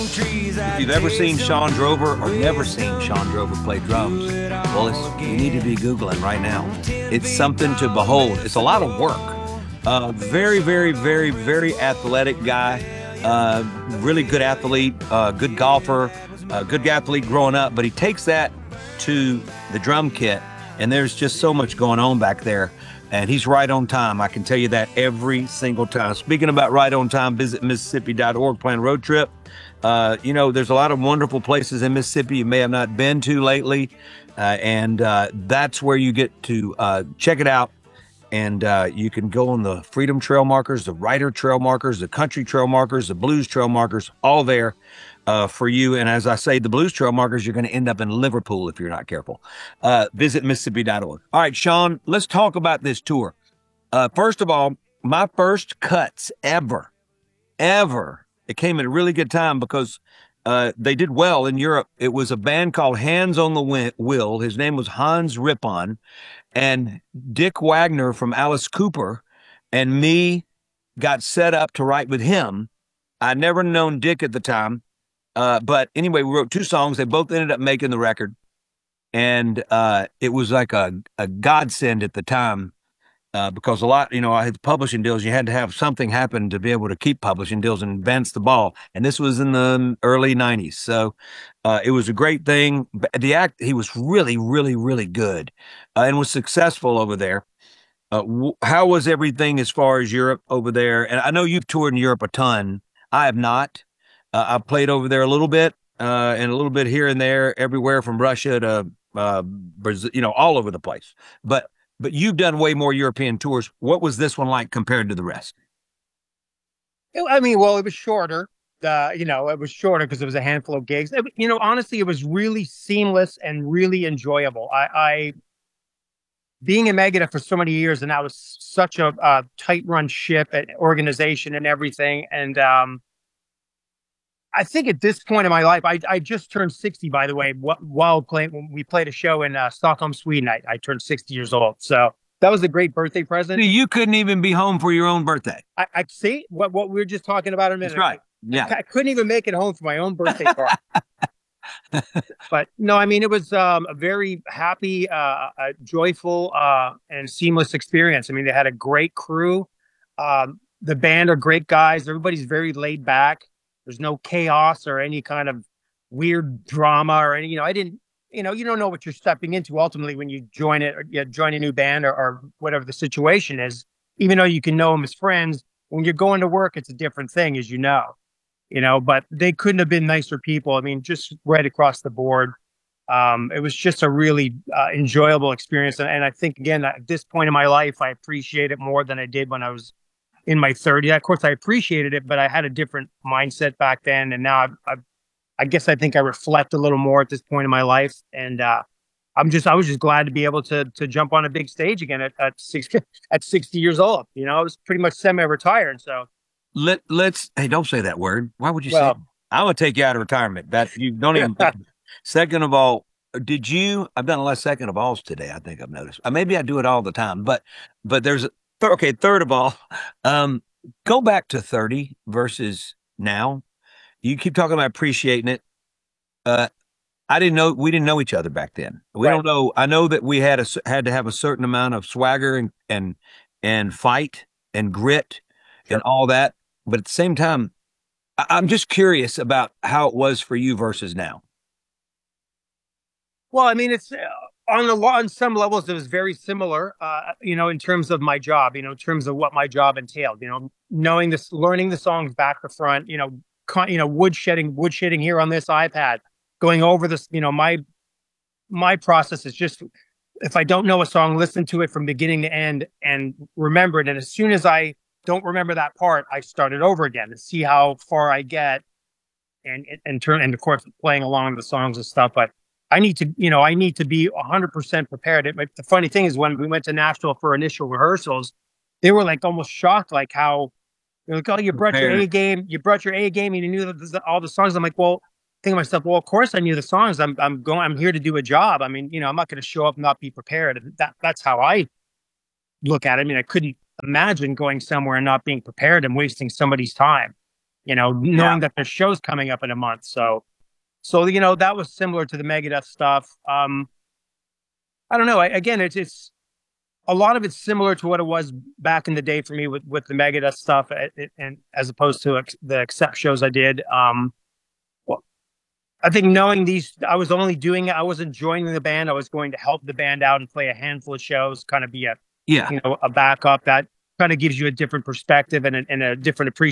If you've ever seen Sean Drover or never seen Sean Drover play drums, well, you need to be Googling right now. It's something to behold. It's a lot of work. Very, very, very, very athletic guy. Really good athlete, good golfer, good athlete growing up. But he takes that to the drum kit, and there's just so much going on back there. And he's right on time. I can tell you that every single time. Speaking about right on time, visit Mississippi.org, plan a road trip. There's a lot of wonderful places in Mississippi you may have not been to lately. And that's where you get to check it out. And you can go on the Freedom Trail markers, the Ryder Trail markers, the Country Trail markers, the Blues Trail markers, all there for you. And as I say, the Blues Trail markers, you're going to end up in Liverpool if you're not careful. Visit Mississippi.org. All right, Sean, let's talk about this tour. First of all, my first cuts ever, it came at a really good time because they did well in Europe. It was a band called Hands on the Wheel. His name was Hans Rippon. And Dick Wagner from Alice Cooper and me got set up to write with him. I'd never known Dick at the time. But anyway, we wrote two songs. They both ended up making the record. And it was like a godsend at the time because a lot, I had publishing deals. You had to have something happen to be able to keep publishing deals and advance the ball. And this was in the early 90s. So it was a great thing. He was really, really, really good and was successful over there. How was everything as far as Europe over there? And I know you've toured in Europe a ton. I have not. I've played over there a little bit and a little bit here and there, everywhere from Russia to Brazil, all over the place. But you've done way more European tours. What was this one like compared to the rest? It was shorter. It was shorter because it was a handful of gigs. Honestly, it was really seamless and really enjoyable. I being in Megadeth for so many years, and that was such a tight run ship and organization and everything. And I think at this point in my life, I just turned 60, by the way, while playing. When we played a show in Stockholm, Sweden, I turned 60 years old. So that was a great birthday present. You couldn't even be home for your own birthday. I see what we were just talking about a minute. That's right. Yeah. I couldn't even make it home for my own birthday party. But no, it was a very happy, joyful, and seamless experience. They had a great crew. The band are great guys. Everybody's very laid back. There's no chaos or any kind of weird drama or any, I didn't, you don't know what you're stepping into ultimately when you join it or you join a new band or whatever the situation is, even though you can know them as friends. When you're going to work, it's a different thing, as but they couldn't have been nicer people. Just right across the board. It was just a really enjoyable experience. And I think, again, at this point in my life, I appreciate it more than I did when I was in my 30s. Of course, I appreciated it, but I had a different mindset back then. And now I guess I think I reflect a little more at this point in my life. And I was just glad to be able to jump on a big stage again at 60 years old. I was pretty much semi-retired. So hey, don't say that word. Why would you say? I'm gonna take you out of retirement. That you don't even. Second of all, I've done a lot of second of alls today. I think I've noticed. Maybe I do it all the time, but there's okay. Third of all, go back to 30 versus now. You keep talking about appreciating it. We didn't know each other back then. We don't know. I know that we had to have a certain amount of swagger and fight and grit and all that. But at the same time, I'm just curious about how it was for you versus now. Well, it's on some levels it was very similar. In terms of my job. In terms of what my job entailed. Knowing this, learning the songs back to front. Woodshedding here on this iPad. Going over this. My process is just, if I don't know a song, listen to it from beginning to end and remember it. And as soon as I don't remember that part, I start it over again to see how far I get and of course playing along the songs and stuff. But I need to be 100% prepared. The funny thing is when we went to Nashville for initial rehearsals, they were like almost shocked, like how like, oh, you brought your A game, and you knew all the songs. I'm like, well, think to myself, well, of course I knew the songs. I'm here to do a job. I'm not going to show up and not be prepared. That's how I look at it. I couldn't imagine going somewhere and not being prepared and wasting somebody's time. knowing that there's shows coming up in a month. So that was similar to the Megadeth stuff. I don't know. Again, it's a lot of it's similar to what it was back in the day for me with the Megadeth stuff, and as opposed to the Accept shows I did. Well, I think knowing these, I was only doing it. I wasn't joining the band. I was going to help the band out and play a handful of shows, kind of be a backup. That kind of gives you a different perspective and a different appreciation